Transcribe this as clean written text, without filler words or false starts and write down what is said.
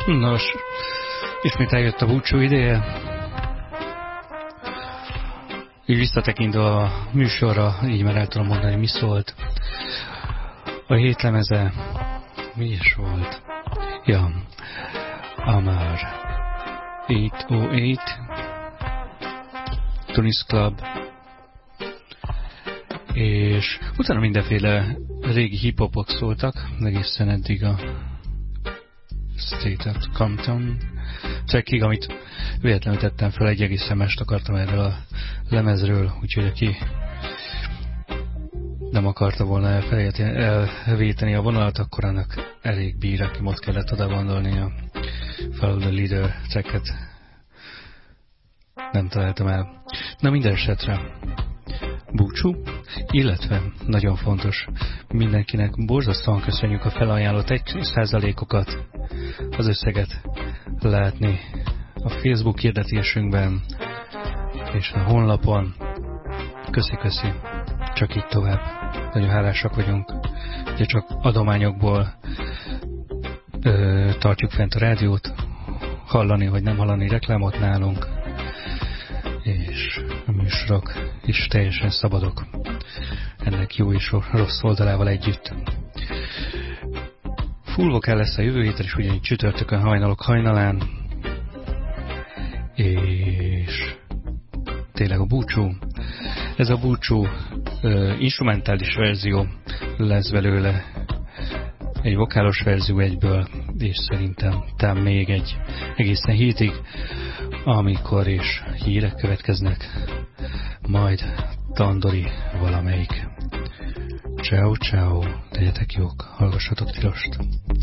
Nos, ismét eljött a búcsú ideje. Így visszatekintve a műsorra, így már el tudom mondani, mi szólt. A hét lemeze mi is volt? Ja, Amar 808, Tunis Club, és utána mindenféle régi hip-hopok szóltak, egészen eddig a State of Compton trackig, amit véletlenül tettem fel, egy egész szemest akartam erről a lemezről, úgyhogy aki nem akarta volna elvéteni a vonalat, akkor annak elég bír, aki ott kellett oda gondolni a Follow the Leader tracket. Nem találtam el. Na, minden esetre búcsú, illetve nagyon fontos, mindenkinek borzasztóan köszönjük a felajánlott 1%-okat, az összeget látni a Facebook hirdetésünkben és a honlapon. Köszi, csak így tovább. Nagyon hálásak vagyunk. Ugye csak adományokból tartjuk fent a rádiót, hallani vagy nem hallani reklámot nálunk, és a műsorok is teljesen szabadok. Ennek jó és rossz oldalával együtt. Full Vocal lesz a jövő héten is, ugyanígy csütörtökön hajnalok hajnalán, és tényleg a búcsú. Ez a búcsú instrumentális verzió lesz belőle, egy vokálos verzió egyből, és szerintem talán még egy egészen hétig, amikor is hírek következnek, majd Tandori valamelyik. Ciao, ciao, legyetek jók, hallgassatok tilost.